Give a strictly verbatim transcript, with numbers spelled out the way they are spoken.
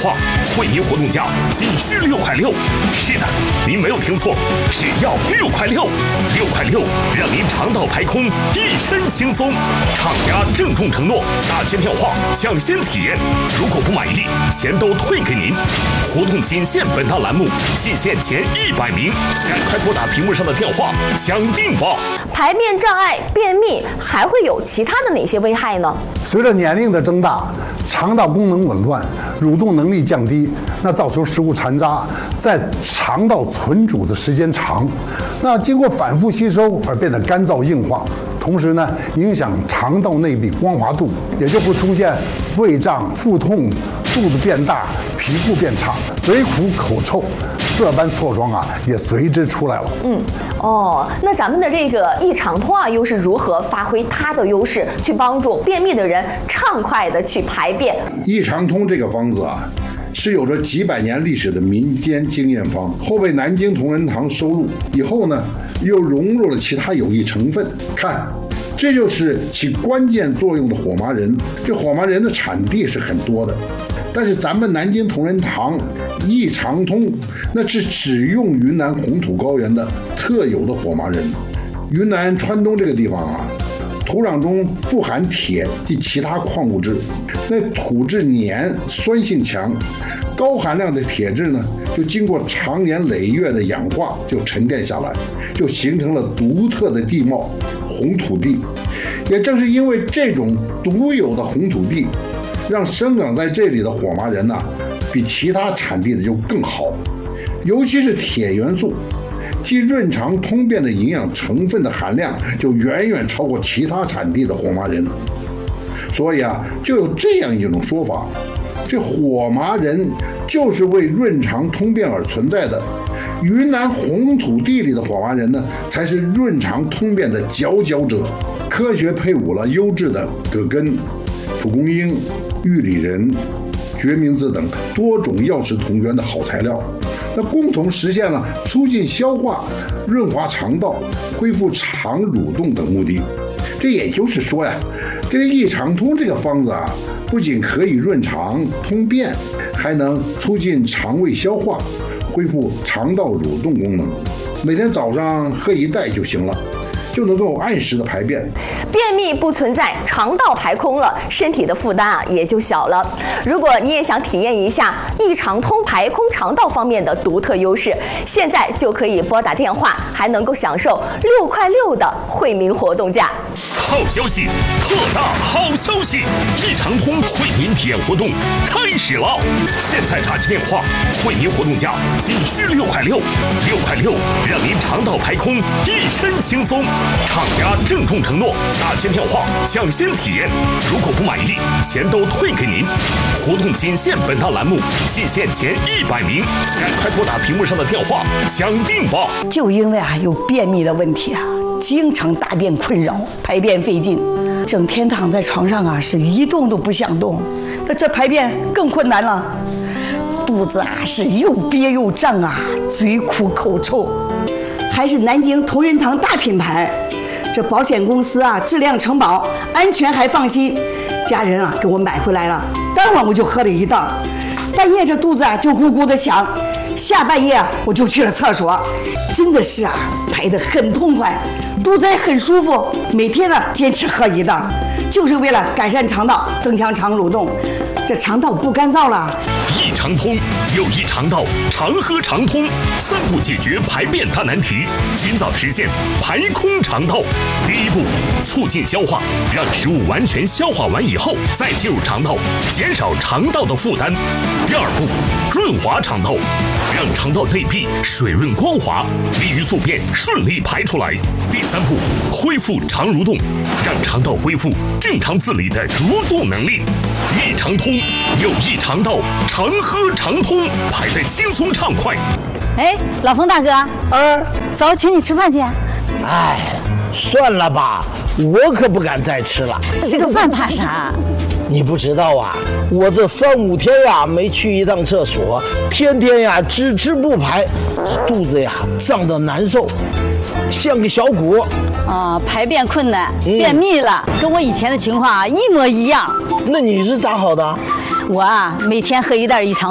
话，惠民活动价仅需六块六。是的，您没有听错，只要六块六，六块六让您肠道排空，一身轻松。厂家郑重承诺，打进电话抢先体验，如果不满意，钱都退给您。活动仅限本档栏目，仅限前一百名，赶快拨打屏幕上的电话抢定吧！ 排便障碍、便秘还会有其他的哪些危害呢？ 随着年龄的增大，肠道功能紊乱，蠕动能力降低，那造成食物残渣在肠道存储的时间长，那经过反复吸收而变得干燥硬化，同时呢，影响肠道内壁光滑度，也就会出现胃胀、腹痛、肚子变大、皮肤变差、嘴苦口臭。色斑痤疮啊，也随之出来了。 嗯，哦，那咱们的这个益肠通啊，又是如何发挥它的优势，去帮助便秘的人畅快的去排便？ 益肠通这个方子啊，是有着几百年历史的民间经验方，后被南京同仁堂收录，以后呢，又融入了其他有益成分。看，这就是起关键作用的火麻仁。这火麻仁的产地是很多的。但是咱们南京同仁堂益肠通，那是只用云南红土高原的特有的火麻仁。云南川东这个地方啊，土壤中不含铁及其他矿物质，那土质黏，酸性强，高含量的铁质呢，就经过长年累月的氧化，就沉淀下来，就形成了独特的地貌——红土地。也正是因为这种独有的红土地，让生长在这里的火麻仁呢、啊，比其他产地的就更好，尤其是铁元素及润肠通便的营养成分的含量就远远超过其他产地的火麻仁。所以啊，就有这样一种说法，这火麻仁就是为润肠通便而存在的，云南红土地里的火麻仁呢，才是润肠通便的佼佼者。科学配伍了优质的葛根、蒲公英、玉里仁、决明子等多种药食同源的好材料，那共同实现了促进消化、润滑肠道、恢复肠蠕动等目的。这也就是说呀，这个益肠通这个方子啊，不仅可以润肠通便，还能促进肠胃消化，恢复肠道蠕动功能。每天早上喝一袋就行了，就能够按时的排便。 便秘不存在，肠道排空了，身体的负担啊也就小了。如果你也想体验一下益肠通排空肠道方面的独特优势，现在就可以拨打电话，还能够享受六块六的惠民活动价。 好消息，特大好消息！益肠通惠民体验活动开始了！现在打起电话，惠民活动价仅需六块六，六块六让您肠道排空，一身轻松。厂家郑重承诺，打进电话抢先体验，如果不满意，钱都退给您。活动仅限本档栏目，仅限前一百名，赶快拨打屏幕上的电话抢定吧！ 就因为啊有便秘的问题啊，经常大便困扰，排便费劲，整天躺在床上啊是一动都不想动，那这排便更困难了，肚子啊是又憋又胀啊，嘴苦口臭。还是南京同仁堂大品牌，这保险公司啊质量承保，安全还放心。家人啊给我买回来了，当晚我就喝了一袋，半夜这肚子啊就咕咕的响，下半夜啊我就去了厕所，真的是啊排得很痛快，肚子也很舒服。每天呢坚持喝一袋，就是为了改善肠道，增强肠蠕动，这肠道不干燥了。 益肠通有益肠道，常喝常通，三步解决排便大难题，尽早实现排空肠道。第一步，促进消化，让食物完全消化完以后再进入肠道，减少肠道的负担。第二步，润滑肠道，让肠道内壁水润光滑，利于宿便顺利排出来。第三步，恢复肠蠕动，让肠道恢复正常自理的蠕动能力。益肠通有益肠道，常喝常通，排得轻松畅快。 哎，老冯大哥， 啊， 走，请你吃饭去。 哎，算了吧，我可不敢再吃了。 吃个饭怕啥？ 你不知道啊，我这三五天呀没去一趟厕所，天天呀只吃不排，这肚子呀胀得难受，像个小鼓。 啊、呃，排便困难，便秘了，嗯、跟我以前的情况啊一模一样。 那你是咋好的？ 我啊，每天喝一袋益肠。